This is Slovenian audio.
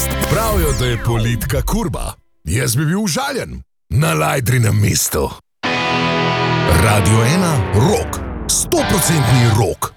podcast. Pravijo, da je politika kurba. Jaz bi bil užaljen. Na Lajdrinem mestu. Radio 1, Rock. 100% rock.